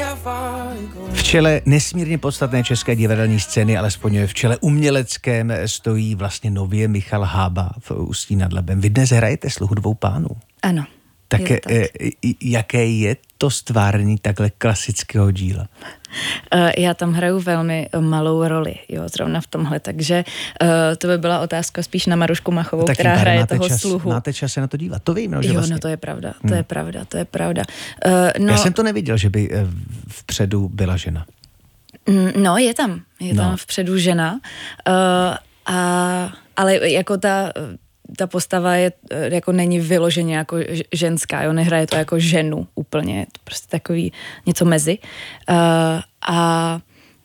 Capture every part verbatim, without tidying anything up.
V čele nesmírně podstatné české divadelní scény, alespoň v čele uměleckém, stojí vlastně nově Michal Hába v Ústí nad Labem. Vy dnes hrajete Sluhu dvou pánů. Ano. Tak, je tak. Jaké je to stvárnění takhle klasického díla? Já tam hraju velmi malou roli, jo, zrovna v tomhle, takže uh, to by byla otázka spíš na Marušku Machovou, no, která hraje toho čas, sluhu. Máte čas se na to dívat, to vím, no, že Jo, vlastně. no to je pravda, to hmm. je pravda, to je pravda. Uh, no, Já jsem to neviděl, že by vpředu byla žena. No, je tam, je no. tam vpředu žena, uh, a, ale jako ta... ta postava je, jako není vyloženě jako ženská, jo, nehraje to jako ženu úplně, je to prostě takový něco mezi. Uh, a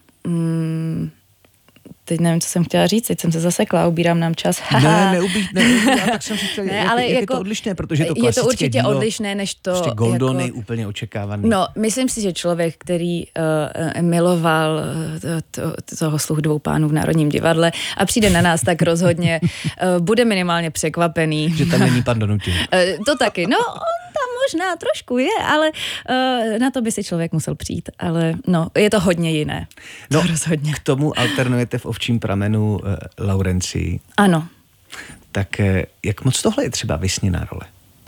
mm, teď nevím, co jsem chtěla říct, teď jsem se zasekla, ubírám nám čas. ne, neubí, ne, já tak jsem říkal, ne, jak, ale jak jako, je to odlišné, protože je to klasické je to určitě dílo, odlišné, než to... Prostě Goldoni jako, úplně očekávaný. No, myslím si, že člověk, který uh, miloval to, to, toho Sluhu dvou pánů v Národním divadle a přijde na nás, tak rozhodně uh, bude minimálně překvapený. Že tam není pan Donutil. uh, to taky, no, on tam možná trošku je, ale uh, na to by si člověk musel přijít, ale no, je to hodně jiné. No, to rozhodně. K tomu alternujete v Ovčím pramenu uh, Laurencii. Ano. Tak uh, jak moc tohle je třeba vysněná role?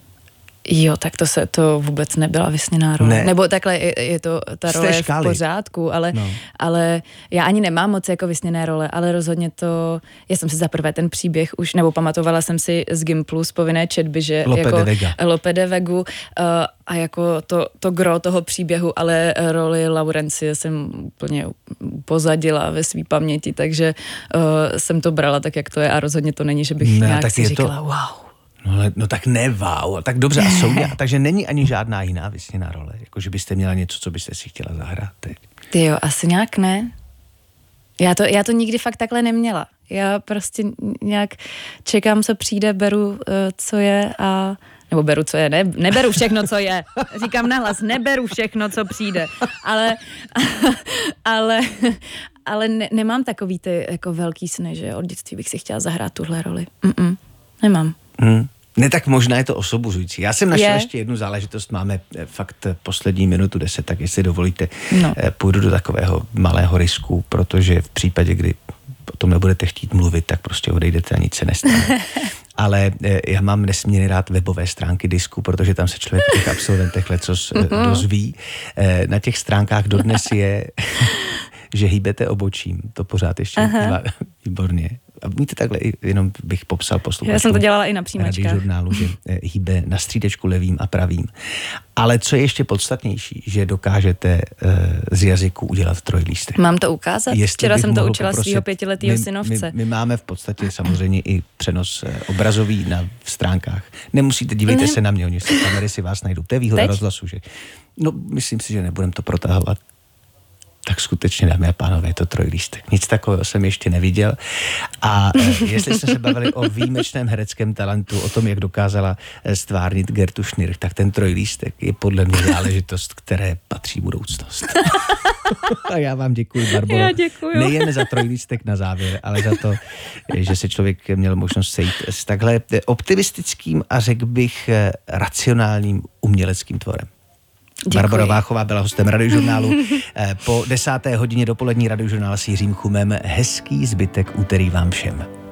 Jo, tak to se to vůbec nebyla vysněná role. Ne. Nebo takhle je, je to ta role v pořádku, ale, no. ale já ani nemám moc jako vysněné role, ale rozhodně to, já jsem si zaprvé ten příběh už, nebo pamatovala jsem si z Gimplu z povinné četby, že Lope jako de Vega. Lope de Vegu uh, a jako to, to gro toho příběhu, ale roli Laurencie jsem úplně pozadila ve svý paměti, takže uh, jsem to brala tak, jak to je a rozhodně to není, že bych ne, nějak si říkala, to... wow. No, ale, no tak ne, wow, tak dobře, a jsou, takže není ani žádná jiná vysněná role, jako že byste měla něco, co byste si chtěla zahrát teď. Ty jo, asi nějak ne. Já to, já to nikdy fakt takhle neměla. Já prostě nějak čekám, co přijde, beru, uh, co je a... Nebo beru, co je, ne, neberu všechno, co je. Říkám nahlas, neberu všechno, co přijde. Ale, ale, ale ne, nemám takový ty jako velký sny, že od dětství bych si chtěla zahrát tuhle roli. Mm-mm, nemám. Hmm. Ne, tak možná je to osobuzující. Já jsem našel je. ještě jednu záležitost, máme fakt poslední minutu deset, tak jestli dovolíte, no. půjdu do takového malého risku, protože v případě, kdy o tom nebudete chtít mluvit, tak prostě odejdete a nic se nestane. Ale já mám nesmírně rád webové stránky Disku, protože tam se člověk o těch absolventech lecos dozví. Na těch stránkách dodnes je, že hýbete obočím. To pořád ještě bývá výborně. A míte takhle, jenom bych popsal posluchačům. Já jsem to dělala i na příjmačkách. Radiožurnálu, že hýbe na střídečku levým a pravým. Ale co je ještě podstatnější, že dokážete uh, z jazyku udělat trojlístek. Mám to ukázat? Jestli Včera jsem to učila poprosit, svýho pětiletýho synovce. My, my máme v podstatě samozřejmě i přenos obrazový na v stránkách. Nemusíte, dívejte ne. se na mě, oni si kamery si vás najdou. To je výhoda rozhlasu, že? No, myslím si, že nebudem to protahovat. Tak skutečně, dámy a pánové, je to trojlístek. Nic takového jsem ještě neviděl. A e, jestli jste se bavili o výjimečném hereckém talentu, o tom, jak dokázala stvárnit Gertu Schnirch, tak ten trojlístek je podle mě záležitost, které patří budoucnost. A já vám děkuji, Barboro. Já děkuji. Nejen za trojlístek na závěr, ale za to, že se člověk měl možnost sejít s takhle optimistickým a řekl bych racionálním uměleckým tvorem. Děkuji. Barbora Váchová byla hostem Radiožurnálu. Po desáté hodině dopolední Radiožurnál s Jiřím Chumem. Hezký zbytek úterý vám všem.